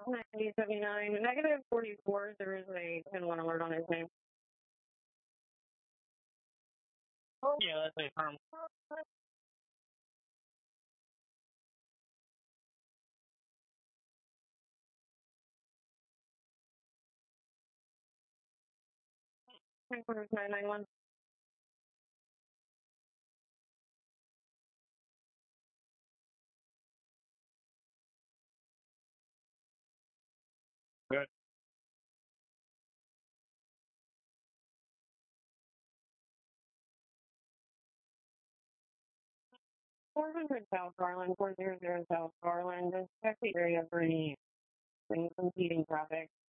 9079, negative 44, there is a 10-1 alert on his name. Yeah, that's a firm. Headquarters 991. Good. 400 South Garland, 400 South Garland. Check the area for any competing traffic.